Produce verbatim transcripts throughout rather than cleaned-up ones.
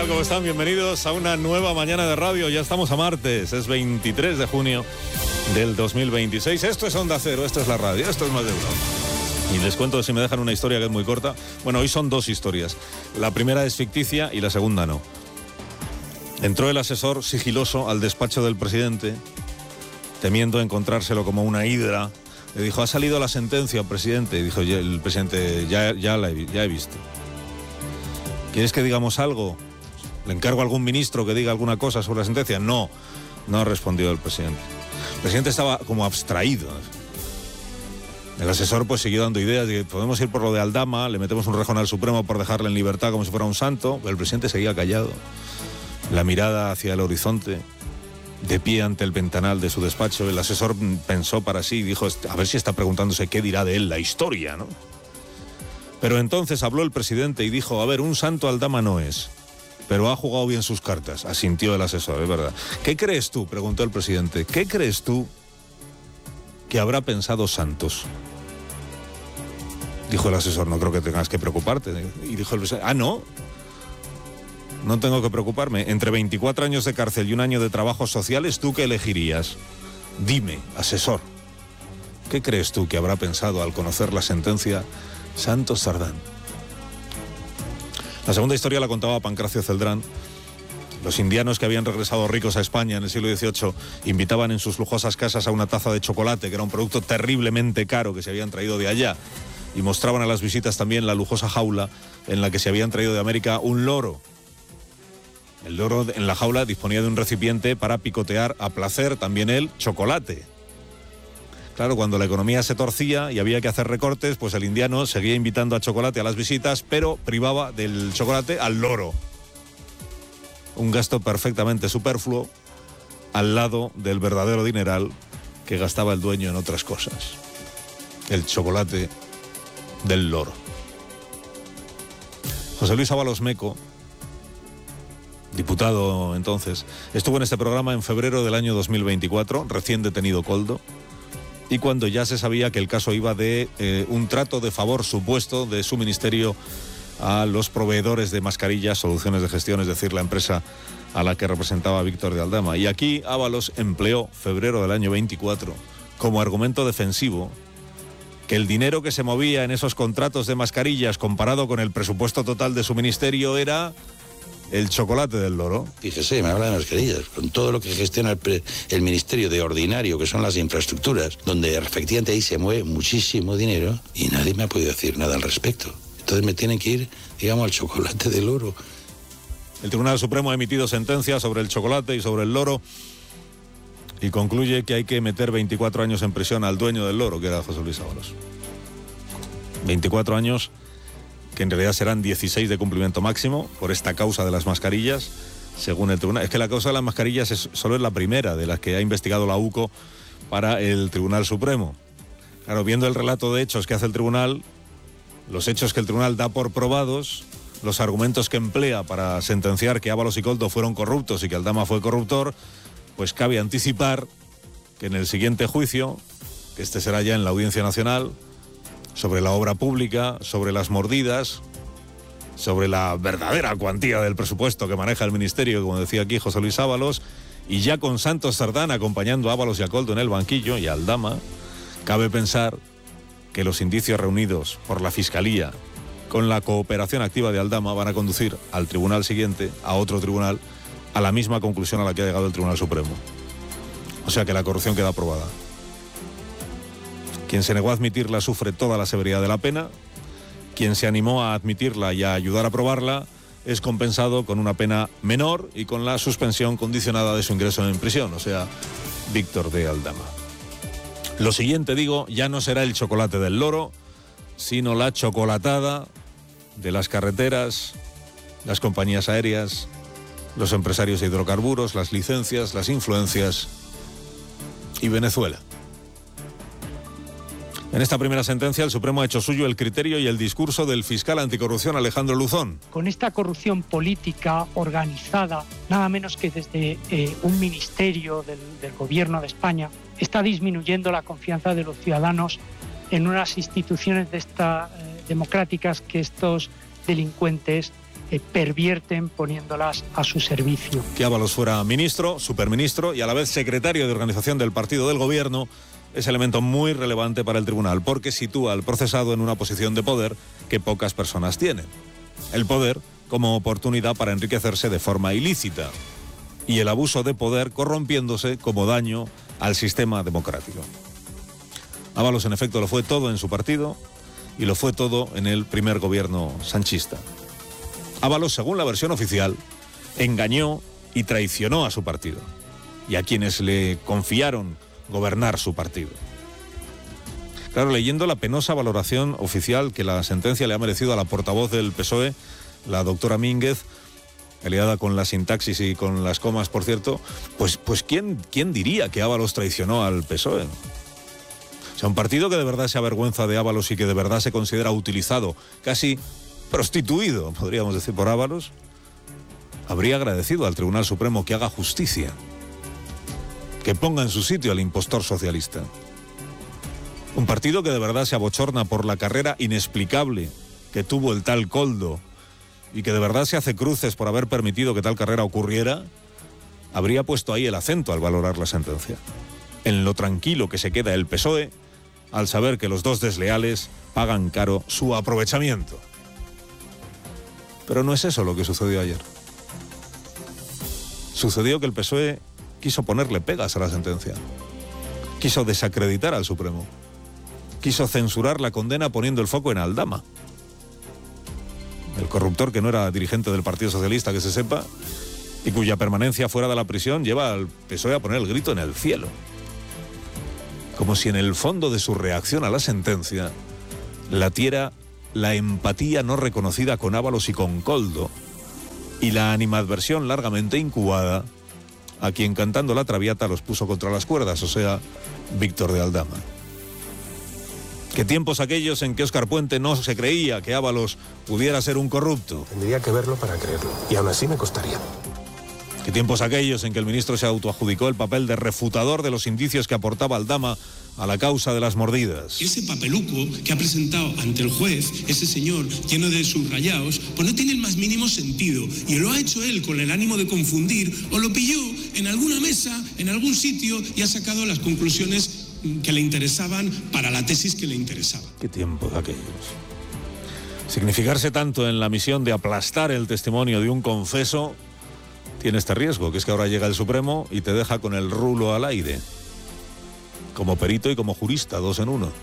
tal? ¿Cómo están? Bienvenidos a una nueva mañana de radio. Ya estamos a martes, es veintitrés de junio del dos mil veintiséis. Esto es Onda Cero, esto es la radio, esto es Más de Uno. Y les cuento, si me dejan, una historia que es muy corta. Bueno, hoy son dos historias. La primera es ficticia y la segunda no. Entró el asesor sigiloso al despacho del presidente, temiendo encontrárselo como una hidra. Le dijo: ha salido la sentencia, presidente. Y dijo el presidente: ya, ya la he, ya he visto. ¿Quieres que digamos algo? ¿Le encargo a algún ministro que diga alguna cosa sobre la sentencia? No, no ha respondido el presidente. El presidente estaba como abstraído. El asesor pues siguió dando ideas de que podemos ir por lo de Aldama, le metemos un rejón al Supremo por dejarle en libertad como si fuera un santo. Pero el presidente seguía callado, la mirada hacia el horizonte, de pie ante el ventanal de su despacho. El asesor pensó para sí y dijo: a ver si está preguntándose qué dirá de él la historia, ¿no? Pero entonces habló el presidente y dijo: a ver, un santo Aldama no es, pero ha jugado bien sus cartas. Asintió el asesor, es verdad. ¿Qué crees tú?, preguntó el presidente. ¿Qué crees tú que habrá pensado Santos? Dijo el asesor: no creo que tengas que preocuparte. Y dijo el presidente: ah, ¿no? No tengo que preocuparme. Entre veinticuatro años de cárcel y un año de trabajos sociales, ¿tú qué elegirías? Dime, asesor, ¿qué crees tú que habrá pensado al conocer la sentencia Santos Cerdán? La segunda historia la contaba Pancracio Celdrán. Los indianos que habían regresado ricos a España en el siglo dieciocho invitaban en sus lujosas casas a una taza de chocolate, que era un producto terriblemente caro que se habían traído de allá, y mostraban a las visitas también la lujosa jaula en la que se habían traído de América un loro. El loro en la jaula disponía de un recipiente para picotear a placer, también él, chocolate. Claro, cuando la economía se torcía y había que hacer recortes, pues el indiano seguía invitando a chocolate a las visitas, pero privaba del chocolate al loro. Un gasto perfectamente superfluo al lado del verdadero dineral que gastaba el dueño en otras cosas. El chocolate del loro. José Luis Ábalos Meco, diputado entonces, estuvo en este programa en febrero del año dos mil veinticuatro, recién detenido Koldo, y cuando ya se sabía que el caso iba de eh, un trato de favor supuesto de su ministerio a los proveedores de mascarillas, Soluciones de Gestión, es decir, la empresa a la que representaba Víctor de Aldama. Y aquí Ábalos empleó febrero del año veinticuatro como argumento defensivo que el dinero que se movía en esos contratos de mascarillas comparado con el presupuesto total de su ministerio era el chocolate del loro. Fíjese, me habla de mascarillas, con todo lo que gestiona el, pre, el ministerio de ordinario, que son las infraestructuras, donde efectivamente ahí se mueve muchísimo dinero y nadie me ha podido decir nada al respecto. Entonces me tienen que ir, digamos, al chocolate del loro. El Tribunal Supremo ha emitido sentencia sobre el chocolate y sobre el loro y concluye que hay que meter veinticuatro años en prisión al dueño del loro, que era José Luis Ábalos. veinticuatro años que en realidad serán dieciséis de cumplimiento máximo por esta causa de las mascarillas, según el tribunal. Es que la causa de las mascarillas es, solo es la primera de las que ha investigado la U C O para el Tribunal Supremo. Claro, viendo el relato de hechos que hace el tribunal, los hechos que el tribunal da por probados, los argumentos que emplea para sentenciar que Ábalos y Koldo fueron corruptos y que Aldama fue corruptor, pues cabe anticipar que en el siguiente juicio, que este será ya en la Audiencia Nacional, sobre la obra pública, sobre las mordidas, sobre la verdadera cuantía del presupuesto que maneja el ministerio, como decía aquí José Luis Ábalos, y ya con Santos Cerdán acompañando a Ábalos y a Koldo en el banquillo y a Aldama, cabe pensar que los indicios reunidos por la Fiscalía con la cooperación activa de Aldama van a conducir al tribunal siguiente, a otro tribunal, a la misma conclusión a la que ha llegado el Tribunal Supremo. O sea que la corrupción queda aprobada. Quien se negó a admitirla sufre toda la severidad de la pena. Quien se animó a admitirla y a ayudar a aprobarla es compensado con una pena menor y con la suspensión condicionada de su ingreso en prisión, o sea, Víctor de Aldama. Lo siguiente, digo, ya no será el chocolate del loro, sino la chocolatada de las carreteras, las compañías aéreas, los empresarios de hidrocarburos, las licencias, las influencias y Venezuela. En esta primera sentencia, el Supremo ha hecho suyo el criterio y el discurso del fiscal anticorrupción Alejandro Luzón. Con esta corrupción política organizada, nada menos que desde eh, un ministerio del, del gobierno de España, está disminuyendo la confianza de los ciudadanos en unas instituciones de esta, eh, democráticas que estos delincuentes eh, pervierten poniéndolas a su servicio. Que Ábalos fuera ministro, superministro y a la vez secretario de organización del partido del gobierno es elemento muy relevante para el tribunal, porque sitúa al procesado en una posición de poder que pocas personas tienen. El poder como oportunidad para enriquecerse de forma ilícita y el abuso de poder corrompiéndose como daño al sistema democrático. Ábalos, en efecto, lo fue todo en su partido y lo fue todo en el primer gobierno sanchista. Ábalos, según la versión oficial, engañó y traicionó a su partido y a quienes le confiaron gobernar su partido. Claro, leyendo la penosa valoración oficial que la sentencia le ha merecido a la portavoz del P S O E, la doctora Mínguez, aliada con la sintaxis y con las comas, por cierto, pues, pues ¿quién, quién diría que Ábalos traicionó al P S O E? O sea, un partido que de verdad se avergüenza de Ábalos y que de verdad se considera utilizado, casi prostituido, podríamos decir, por Ábalos, habría agradecido al Tribunal Supremo que haga justicia, que ponga en su sitio al impostor socialista. Un partido que de verdad se abochorna por la carrera inexplicable que tuvo el tal Koldo y que de verdad se hace cruces por haber permitido que tal carrera ocurriera, habría puesto ahí el acento al valorar la sentencia. En lo tranquilo que se queda el P S O E al saber que los dos desleales pagan caro su aprovechamiento. Pero no es eso lo que sucedió ayer. Sucedió que el P S O E quiso ponerle pegas a la sentencia. Quiso desacreditar al Supremo. Quiso censurar la condena poniendo el foco en Aldama, el corruptor que no era dirigente del Partido Socialista, que se sepa, y cuya permanencia fuera de la prisión lleva al P S O E a poner el grito en el cielo. Como si en el fondo de su reacción a la sentencia latiera la empatía no reconocida con Ábalos y con Koldo, y la animadversión largamente incubada a quien cantando la Traviata los puso contra las cuerdas, o sea, Víctor de Aldama. ¿Qué tiempos aquellos en que Óscar Puente no se creía que Ábalos pudiera ser un corrupto? Tendría que verlo para creerlo, y aún así me costaría. ¿Qué tiempos aquellos en que el ministro se autoadjudicó el papel de refutador de los indicios que aportaba Aldama a la causa de las mordidas? Ese papeluco que ha presentado ante el juez, ese señor lleno de subrayados, pues no tiene el más mínimo sentido. Y lo ha hecho él con el ánimo de confundir, o lo pilló en alguna mesa, en algún sitio, y ha sacado las conclusiones que le interesaban para la tesis que le interesaba. ¿Qué tiempos aquellos? Significarse tanto en la misión de aplastar el testimonio de un confeso tiene este riesgo, que es que ahora llega el Supremo y te deja con el rulo al aire, como perito y como jurista, dos en uno.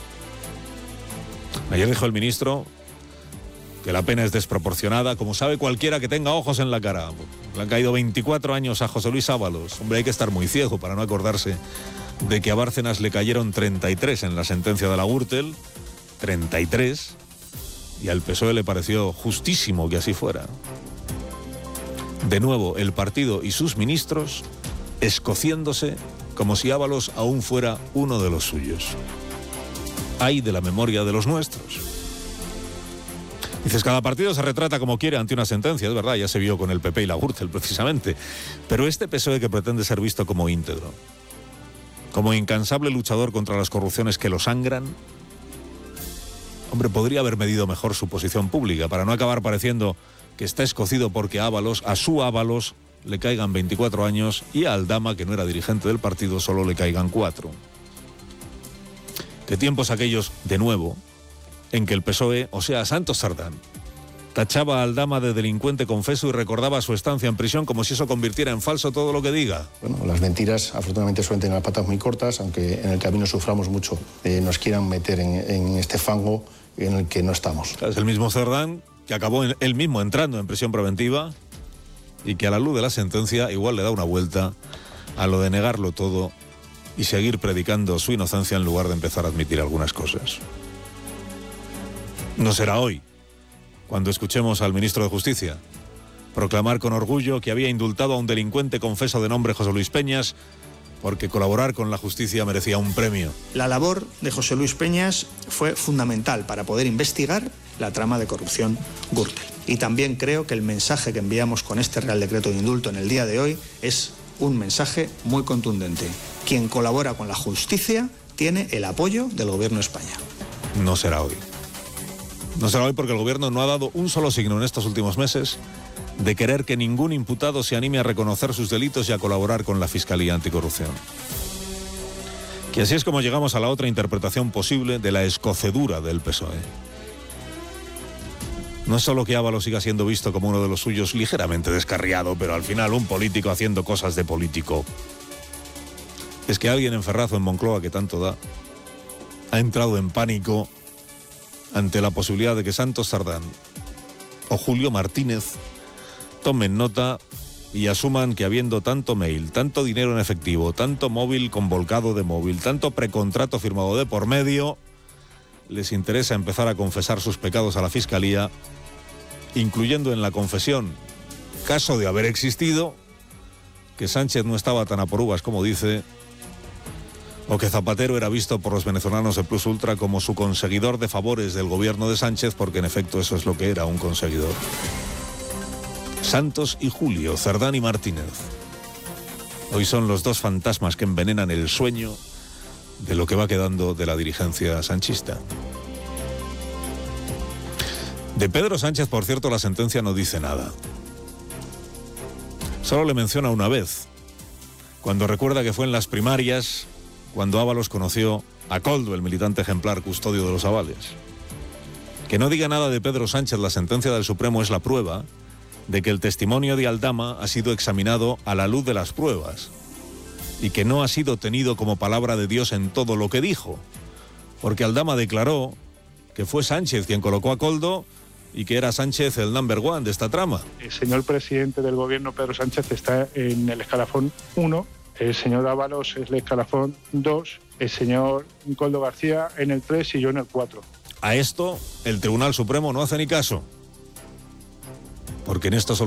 Ayer dijo el ministro que la pena es desproporcionada, como sabe cualquiera que tenga ojos en la cara. Le han caído veinticuatro años a José Luis Ábalos. Hombre, hay que estar muy ciego para no acordarse de que a Bárcenas le cayeron treinta y tres en la sentencia de la Gürtel, treinta y tres, y al P S O E le pareció justísimo que así fuera. De nuevo, el partido y sus ministros escociéndose como si Ábalos aún fuera uno de los suyos. Ay de la memoria de los nuestros. Dices, cada partido se retrata como quiere ante una sentencia, es verdad, ya se vio con el P P y la Gürtel precisamente, pero este P S O E que pretende ser visto como íntegro, como incansable luchador contra las corrupciones que lo sangran, hombre, podría haber medido mejor su posición pública para no acabar pareciendo que está escocido porque a Ábalos, a su Ábalos, le caigan veinticuatro años y a Aldama, que no era dirigente del partido, solo le caigan cuatro. ¿Qué tiempos aquellos, de nuevo, en que el P S O E, o sea, Santos Sardán, tachaba a Aldama de delincuente confeso y recordaba su estancia en prisión como si eso convirtiera en falso todo lo que diga? Bueno, las mentiras afortunadamente suelen tener las patas muy cortas, aunque en el camino suframos mucho, eh, nos quieran meter en, en este fango en el que no estamos. Es el mismo Sardán que acabó en, él mismo entrando en prisión preventiva y que a la luz de la sentencia igual le da una vuelta a lo de negarlo todo y seguir predicando su inocencia en lugar de empezar a admitir algunas cosas. No será hoy, cuando escuchemos al ministro de Justicia proclamar con orgullo que había indultado a un delincuente confeso de nombre José Luis Peñas porque colaborar con la justicia merecía un premio. La labor de José Luis Peñas fue fundamental para poder investigar la trama de corrupción Gürtel. Y también creo que el mensaje que enviamos con este Real Decreto de Indulto en el día de hoy es un mensaje muy contundente. Quien colabora con la justicia tiene el apoyo del Gobierno de España. No será hoy. No será hoy porque el gobierno no ha dado un solo signo en estos últimos meses de querer que ningún imputado se anime a reconocer sus delitos y a colaborar con la Fiscalía Anticorrupción. Que así es como llegamos a la otra interpretación posible de la escocedura del P S O E. No es solo que Ábalos siga siendo visto como uno de los suyos ligeramente descarriado, pero al final un político haciendo cosas de político. Es que alguien en Ferraz o en Moncloa, que tanto da, ha entrado en pánico ante la posibilidad de que Santos Cerdán o Julio Martínez tomen nota y asuman que habiendo tanto mail, tanto dinero en efectivo, tanto móvil con volcado de móvil, tanto precontrato firmado de por medio, les interesa empezar a confesar sus pecados a la Fiscalía, incluyendo en la confesión, caso de haber existido, que Sánchez no estaba tan a por uvas como dice, o que Zapatero era visto por los venezolanos de Plus Ultra como su conseguidor de favores del gobierno de Sánchez, porque en efecto eso es lo que era, un conseguidor. Santos y Julio, Cerdán y Martínez. Hoy son los dos fantasmas que envenenan el sueño de lo que va quedando de la dirigencia sanchista. De Pedro Sánchez, por cierto, la sentencia no dice nada. Solo le menciona una vez, cuando recuerda que fue en las primarias cuando Ábalos conoció a Koldo, el militante ejemplar custodio de los avales. Que no diga nada de Pedro Sánchez la sentencia del Supremo es la prueba de que el testimonio de Aldama ha sido examinado a la luz de las pruebas y que no ha sido tenido como palabra de Dios en todo lo que dijo, porque Aldama declaró que fue Sánchez quien colocó a Koldo y que era Sánchez el number one de esta trama. El señor presidente del gobierno, Pedro Sánchez, está en el escalafón uno, el señor Ábalos es el escalafón dos, el señor Koldo García en el tres y yo en el cuatro. A esto el Tribunal Supremo no hace ni caso, porque en esto solo